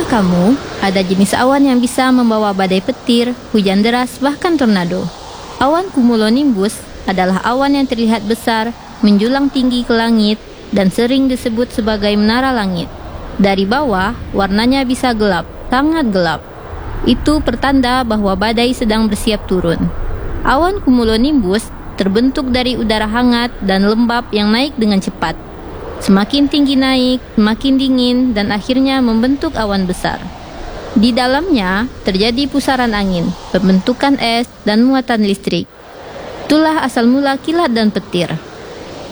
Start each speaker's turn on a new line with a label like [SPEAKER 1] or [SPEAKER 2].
[SPEAKER 1] kamu, ada jenis awan yang bisa membawa badai petir, hujan deras, bahkan tornado. Awan cumulonimbus adalah awan yang terlihat besar, menjulang tinggi ke langit, dan sering disebut sebagai menara langit. Dari bawah, warnanya bisa gelap, sangat gelap. Itu pertanda bahwa badai sedang bersiap turun. Awan cumulonimbus terbentuk dari udara hangat dan lembab yang naik dengan cepat. Semakin tinggi naik, semakin dingin, dan akhirnya membentuk awan besar. Di dalamnya terjadi pusaran angin, pembentukan es, dan muatan listrik. Itulah asal mula kilat dan petir.